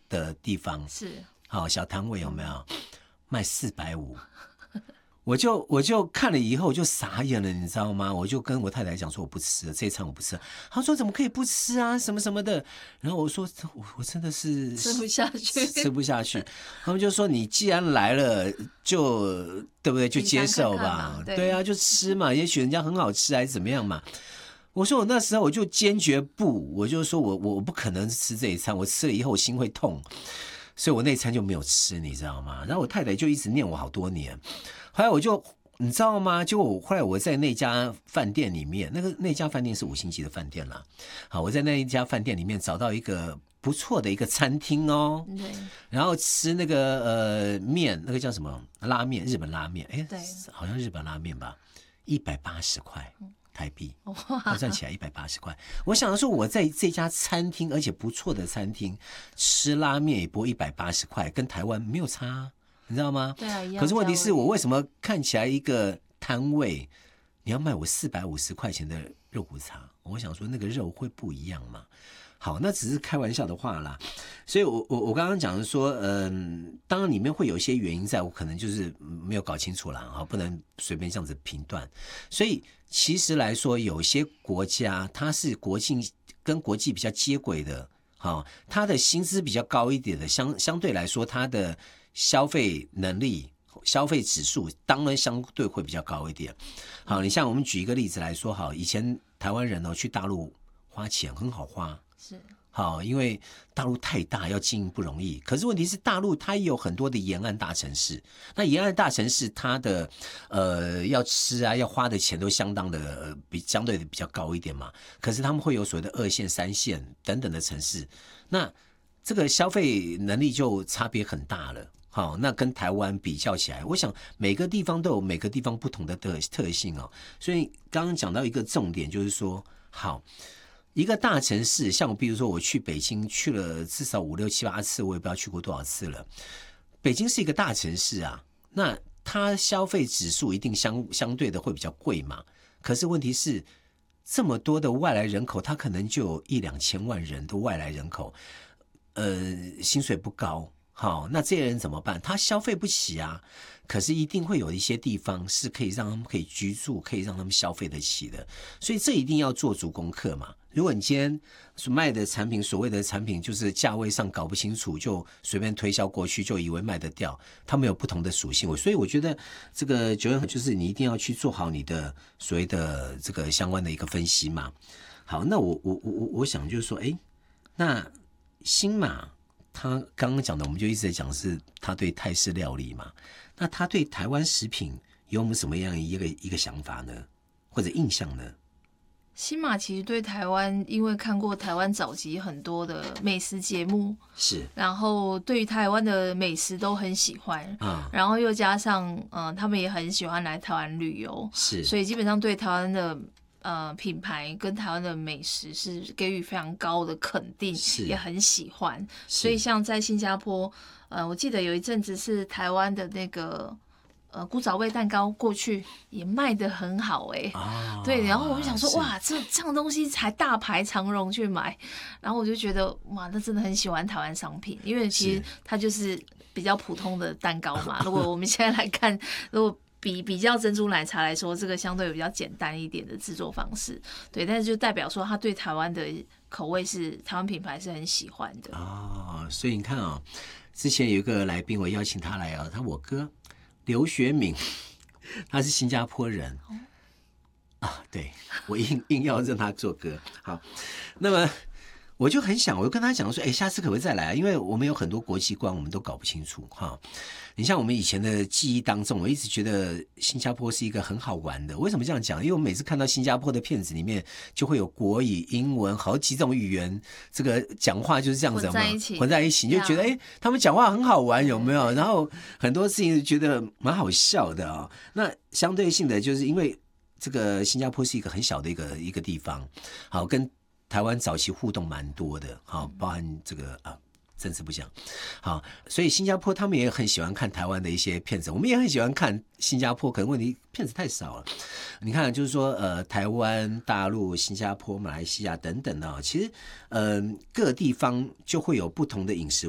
的地方， 是好小摊位有没有卖450？我就看了以后我就傻眼了，你知道吗？我就跟我太太讲说我不吃了，这一餐我不吃了。她说怎么可以不吃啊，什么什么的。然后我说我真的是吃不下去， 吃不下去。他们就说你既然来了，就对不对？就接受吧。对啊，就吃嘛，也许人家很好吃还是怎么样嘛。我说我那时候我就坚决不，我就说我不可能吃这一餐，我吃了以后我心会痛。所以我那餐就没有吃，你知道吗？然后我太太就一直念我好多年，后来我就你知道吗？结果后来我在那家饭店里面，那家饭店是5星级的饭店啦。好，我在那一家饭店里面找到一个不错的一个餐厅哦， 对， 然后吃那个面，那个叫什么拉面，日本拉面，哎， 对， 好像日本拉面吧，180块。台币，换算起来180块。我想说，我在这家餐厅，而且不错的餐厅，吃拉面也不会180块，跟台湾没有差，你知道吗？ 对啊，一样。 可是问题是我为什么看起来一个摊位，你要卖我450块钱的肉骨茶？我想说那个肉会不一样吗？好，那只是开玩笑的话啦。所以我刚刚讲的说，当然里面会有一些原因在，我可能就是没有搞清楚啦，不能随便这样子评断。所以其实来说，有些国家它是跟国际比较接轨的，它的薪资比较高一点的，相对来说，它的消费能力、消费指数当然相对会比较高一点。好，你像我们举一个例子来说，好，以前台湾人去大陆花钱很好花。 是好，因为大陆太大，要经营不容易。可是问题是，大陆它也有很多的沿岸大城市。那沿岸大城市，它的要吃啊，要花的钱都相对的比较高一点嘛。可是他们会有所谓的2线、3线等等的城市，那这个消费能力就差别很大了。好，那跟台湾比较起来，我想每个地方都有每个地方不同的特性哦。所以刚刚讲到一个重点，就是说，好。一个大城市，像比如说我去北京去了至少5、6、7、8次，我也不知道去过多少次了。北京是一个大城市啊，那它消费指数一定相对的会比较贵嘛。可是问题是，这么多的外来人口，它可能就有1、2千万人的外来人口，薪水不高。好，那这些人怎么办？他消费不起啊，可是一定会有一些地方是可以让他们可以居住，可以让他们消费得起的，所以这一定要做足功课嘛。如果你今天所卖的产品，所谓的产品就是价位上搞不清楚，就随便推销过去，就以为卖得掉，它们有不同的属性。所以我觉得这个9月就是你一定要去做好你的所谓的这个相关的一个分析嘛。好，那我想就是说，那新马。他刚刚讲的，我们就一直在讲是他对泰式料理嘛，那他对台湾食品有没有什么样一个想法呢，或者印象呢？ 新马其实对台湾，因为看过台湾早期很多的美食节目， 是， 然后对于台湾的美食都很喜欢，然后又加上他们也很喜欢来台湾旅游， 是， 所以基本上对台湾的品牌跟台湾的美食是给予非常高的肯定，也很喜欢。所以像在新加坡，我记得有一阵子是台湾的那个古早味蛋糕过去也卖得很好对，然后我就想说哇，这样东西才大排长龙去买，然后我就觉得哇，那真的很喜欢台湾商品，因为其实它就是比较普通的蛋糕嘛。如果我们现在来看，如果比较珍珠奶茶来说，这个相对比较简单一点的制作方式，对，但是就代表说他对台湾的口味是台湾品牌是很喜欢的所以你看之前有一个来宾，我邀请他来我哥刘学敏，他是新加坡人对，我硬要让他做歌。好，那么我就很想，我就跟他讲说，下次可不可以再来因为我们有很多国际观，我们都搞不清楚你像我们以前的记忆当中，我一直觉得新加坡是一个很好玩的。为什么这样讲？因为我每次看到新加坡的片子里面，就会有国语、英文好几种语言，这个讲话就是这样子嘛，混在一起，你就觉得他们讲话很好玩，有没有？然后很多事情觉得蛮好笑的那相对性的，就是因为这个新加坡是一个很小的一个地方，好跟台湾早期互动蛮多的，好，包含这个政治不讲，好，所以新加坡他们也很喜欢看台湾的一些片子，我们也很喜欢看新加坡，可能问题片子太少了。你看，就是说台湾、大陆、新加坡、马来西亚等等的其实各地方就会有不同的饮食